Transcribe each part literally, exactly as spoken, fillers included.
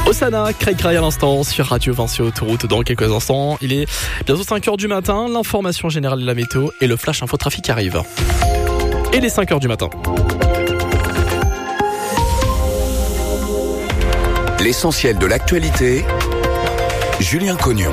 Osana, Craig Cray à l'instant sur Radio Vinci Autoroute. Dans quelques instants, il est bientôt cinq heures du matin. L'information générale de la météo et le flash info trafic arrive. Et les cinq heures du matin. L'essentiel de l'actualité, Julien Cognon.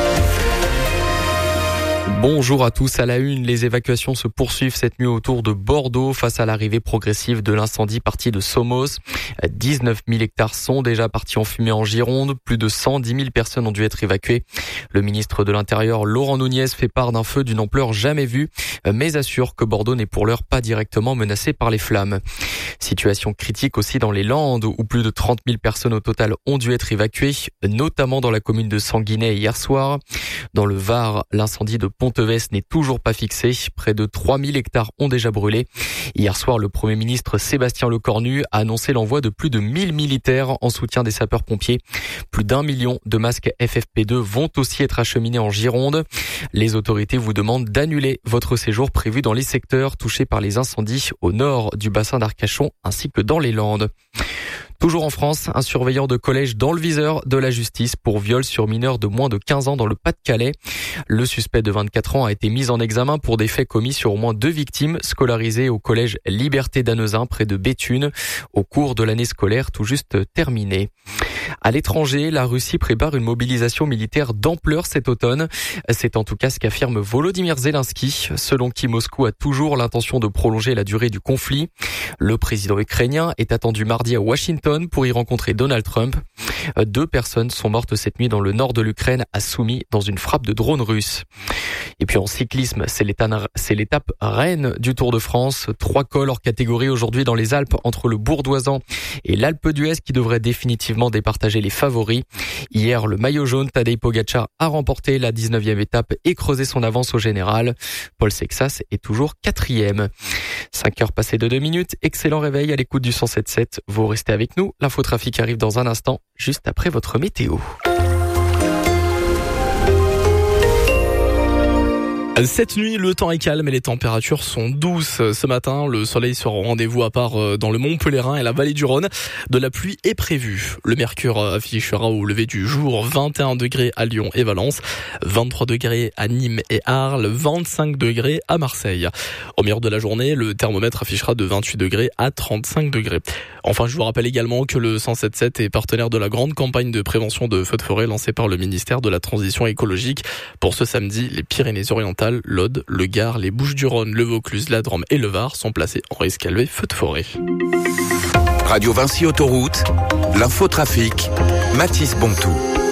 Bonjour à tous. À la une, les évacuations se poursuivent cette nuit autour de Bordeaux face à l'arrivée progressive de l'incendie parti de Somos. dix-neuf mille hectares sont déjà partis en fumée en Gironde. Plus de cent dix mille personnes ont dû être évacuées. Le ministre de l'Intérieur, Laurent Nunez, fait part d'un feu d'une ampleur jamais vue, mais assure que Bordeaux n'est pour l'heure pas directement menacé par les flammes. Situation critique aussi dans les Landes, où plus de trente mille personnes au total ont dû être évacuées, notamment dans la commune de Sanguinet hier soir. Dans le Var, l'incendie de Ponteves n'est toujours pas fixé. Près de trois mille hectares ont déjà brûlé. Hier soir, le Premier ministre Sébastien Lecornu a annoncé l'envoi de plus de mille militaires en soutien des sapeurs-pompiers. Plus d'un million de masques F F P deux vont aussi être acheminés en Gironde. Les autorités vous demandent d'annuler votre séjour prévu dans les secteurs touchés par les incendies au nord du bassin d'Arcachon ainsi que dans les Landes. Toujours en France, un surveillant de collège dans le viseur de la justice pour viol sur mineur de moins de quinze ans dans le Pas-de-Calais. Le suspect de vingt-quatre ans a été mis en examen pour des faits commis sur au moins deux victimes scolarisées au collège Liberté d'Annezin près de Béthune au cours de l'année scolaire tout juste terminée. À l'étranger, la Russie prépare une mobilisation militaire d'ampleur cet automne. C'est en tout cas ce qu'affirme Volodymyr Zelensky, selon qui Moscou a toujours l'intention de prolonger la durée du conflit. Le président ukrainien est attendu mardi à Washington pour y rencontrer Donald Trump. Deux personnes sont mortes cette nuit dans le nord de l'Ukraine à Soumy dans une frappe de drone russe. Et puis en cyclisme, c'est l'étape reine du Tour de France. Trois cols hors catégorie aujourd'hui dans les Alpes entre le Bourdoisan et l'Alpe d'Huez qui devraient définitivement départager les favoris. Hier, le maillot jaune Tadej Pogačar a remporté la dix-neuvième étape et creusé son avance au général. Paul Sexas est toujours quatrième. cinq heures passées de deux minutes. Excellent réveil à l'écoute du cent sept sept. Vous restez avec nous. L'infotrafic arrive dans un instant, juste après votre météo. Cette nuit, le temps est calme et les températures sont douces. Ce matin, le soleil sera au rendez-vous à part dans le Mont Pèlerin et la vallée du Rhône. De la pluie est prévue. Le mercure affichera au lever du jour vingt et un degrés à Lyon et Valence, vingt-trois degrés à Nîmes et Arles, vingt-cinq degrés à Marseille. Au milieu de la journée, le thermomètre affichera de vingt-huit degrés à trente-cinq degrés. Enfin, je vous rappelle également que le cent sept sept est partenaire de la grande campagne de prévention de feux de forêt lancée par le ministère de la Transition écologique. Pour ce samedi, les Pyrénées-Orientales, l'Aude, le Gard, les Bouches-du-Rhône, le Vaucluse, la Drôme et le Var sont placés en risque élevé feu de forêt. Radio Vinci Autoroute, l'infotrafic, Mathis Bontou.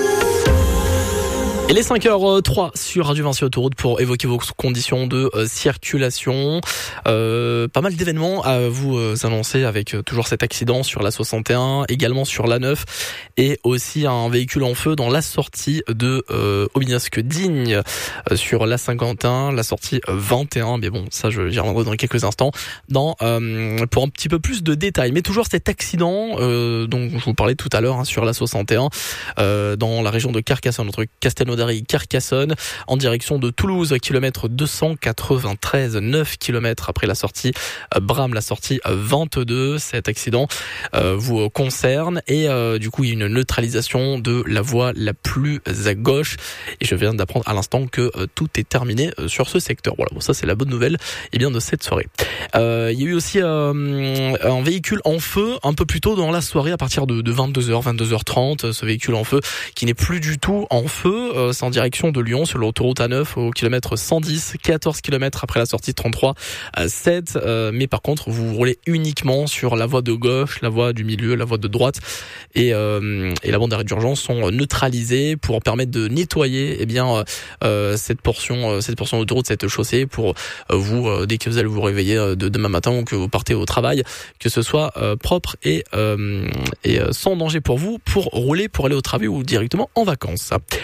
Il est cinq heures trois sur Radio Vinci Autoroute pour évoquer vos conditions de euh, circulation. Euh, pas mal d'événements à vous euh, annoncer avec euh, toujours cet accident sur la soixante et un, également sur l'A neuf et aussi un véhicule en feu dans la sortie de euh, Aubignosc-Digne euh, sur l'A cinquante et un, la sortie vingt et un. Mais bon, ça j'y reviendrai dans quelques instants dans, euh, pour un petit peu plus de détails. Mais toujours cet accident euh, dont je vous parlais tout à l'heure hein, sur la soixante et un euh, dans la région de Carcassonne, entre Castelnaudary Carcassonne en direction de Toulouse, kilomètre deux cent quatre-vingt-treize, neuf kilomètres après la sortie Bram, la sortie vingt-deux. Cet accident euh, vous concerne et euh, du coup il y a une neutralisation de la voie la plus à gauche et je viens d'apprendre à l'instant que euh, tout est terminé euh, sur ce secteur. Voilà, bon, ça c'est la bonne nouvelle et bien de cette soirée. Euh, il y a eu aussi euh, un véhicule en feu un peu plus tôt dans la soirée à partir de, de vingt-deux heures, vingt-deux heures trente. Ce véhicule en feu qui n'est plus du tout en feu. Euh, c'est en direction de Lyon sur l'autoroute A neuf au kilomètre cent dix, quatorze kilomètres après la sortie trente-trois sept. Euh, mais par contre, vous roulez uniquement sur la voie de gauche, la voie du milieu, la voie de droite et, euh, et la bande d'arrêt d'urgence sont neutralisées pour permettre de nettoyer eh bien euh, cette portion, cette portion d'autoroute, cette chaussée pour vous euh, dès que vous allez vous réveiller de demain matin ou que vous partez au travail, que ce soit euh, propre et, euh, et sans danger pour vous pour rouler, pour aller au travail ou directement en vacances. Euh,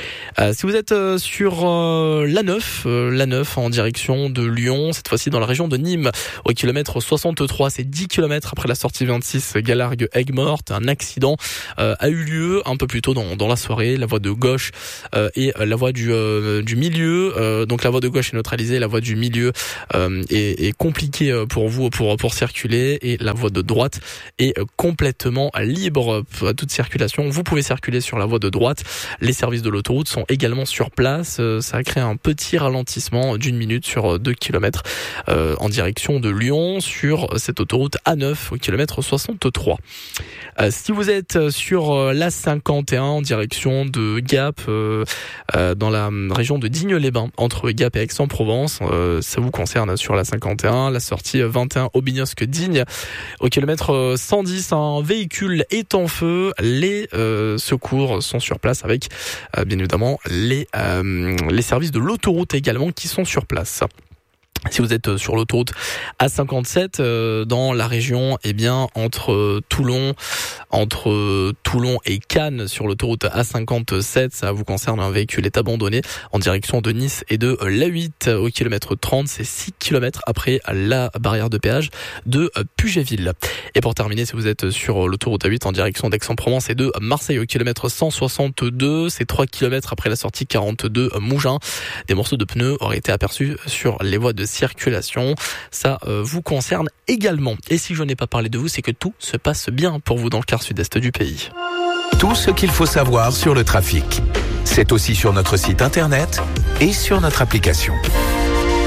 Euh, si vous êtes euh, sur euh, l'A neuf, euh, l'A neuf en direction de Lyon, cette fois-ci dans la région de Nîmes, au kilomètre soixante-trois, c'est dix kilomètres après la sortie vingt-six Galargues-Aigues-Mortes, un accident euh, a eu lieu un peu plus tôt dans, dans la soirée. La voie de gauche euh, et la voie du, euh, du milieu, euh, donc la voie de gauche est neutralisée, la voie du milieu euh, est, est compliquée pour vous pour, pour circuler, et la voie de droite est complètement libre à toute circulation. Vous pouvez circuler sur la voie de droite. Les services de l'autoroute sont également sur place. Ça a créé un petit ralentissement d'une minute sur deux kilomètres euh, en direction de Lyon sur cette autoroute A neuf au kilomètre soixante-trois. Euh, si vous êtes sur l'A cinquante et un en direction de Gap, euh, euh, dans la région de Digne-les-Bains, entre Gap et Aix-en-Provence, euh, ça vous concerne sur l'A cinquante et un, la sortie vingt et un Aubignosc-Digne, au kilomètre cent dix, un véhicule est en feu. Les euh, secours sont sur place avec, euh, bien évidemment, les, euh, les services de l'autoroute également qui sont sur place. Si vous êtes sur l'autoroute A cinquante-sept euh, dans la région, eh bien entre euh, Toulon, entre euh, Toulon et Cannes sur l'autoroute A cinquante-sept, ça vous concerne, un véhicule est abandonné en direction de Nice et de l'A huit au kilomètre trente, c'est six kilomètres après la barrière de péage de Pugéville. Et pour terminer, si vous êtes sur l'autoroute A huit en direction d'Aix-en-Provence et de Marseille au kilomètre cent soixante-deux, c'est trois kilomètres après la sortie quarante-deux Mougins. Des morceaux de pneus auraient été aperçus sur les voies de circulation. Ça euh, vous concerne également. Et si je n'ai pas parlé de vous, c'est que tout se passe bien pour vous dans le quart sud-est du pays. Tout ce qu'il faut savoir sur le trafic, c'est aussi sur notre site internet et sur notre application.